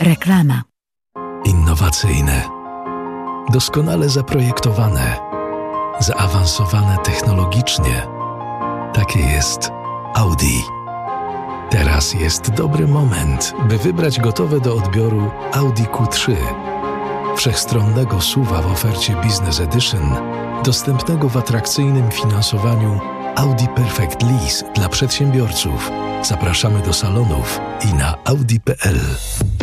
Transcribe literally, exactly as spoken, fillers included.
Reklama. Innowacyjne, doskonale zaprojektowane, zaawansowane technologicznie. Takie jest Audi. Teraz jest dobry moment, by wybrać gotowe do odbioru Audi Q trzy. Wszechstronnego S U V-a w ofercie Business Edition, dostępnego w atrakcyjnym finansowaniu Audi Perfect Lease dla przedsiębiorców. Zapraszamy do salonów i na audi kropka p l.